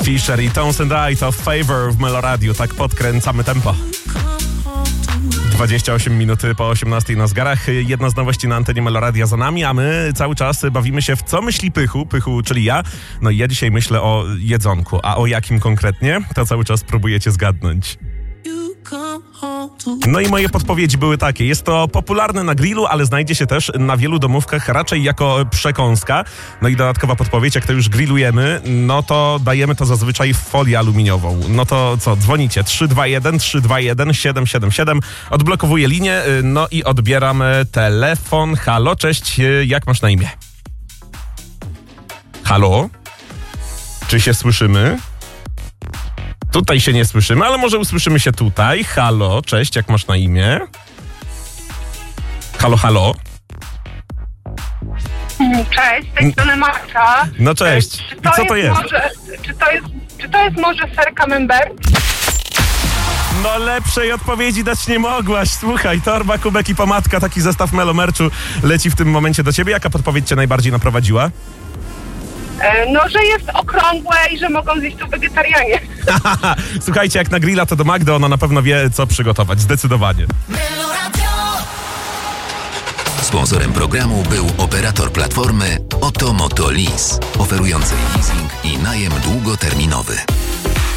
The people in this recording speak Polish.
Fisher i Tones and I to Favor w Meloradiu. Tak podkręcamy tempo. 28 minut po 18 na zegarach. Jedna z nowości na antenie Meloradia za nami, a my cały czas bawimy się w co myśli Pychu. Pychu, czyli ja. No i ja dzisiaj myślę o jedzonku. A o jakim konkretnie? To cały czas próbujecie zgadnąć. No i moje podpowiedzi były takie. Jest to popularne na grillu, ale znajdzie się też na wielu domówkach raczej jako przekąska. No i dodatkowa podpowiedź, jak to już grillujemy, no to dajemy to zazwyczaj w folię aluminiową. No to co, dzwonicie 321 321 777. Odblokowuję linię, no i odbieram telefon. Halo, cześć, jak masz na imię? Halo? Czy się słyszymy? Tutaj się nie słyszymy, ale może usłyszymy się tutaj. Halo, cześć, jak masz na imię? Halo, halo? Cześć, z tej strony Marta. No cześć. I co to jest? Czy to jest może ser camembert? No lepszej odpowiedzi dać nie mogłaś. Słuchaj, torba, kubek i pomadka, taki zestaw Melomerczu leci w tym momencie do ciebie. Jaka podpowiedź cię najbardziej naprowadziła? No, że jest okrągłe i że mogą zjeść to wegetarianie. Słuchajcie, jak na grilla to do Magdy, ona na pewno wie, co przygotować. Zdecydowanie. Sponsorem programu był operator platformy Oto Moto Lease, oferujący leasing i najem długoterminowy.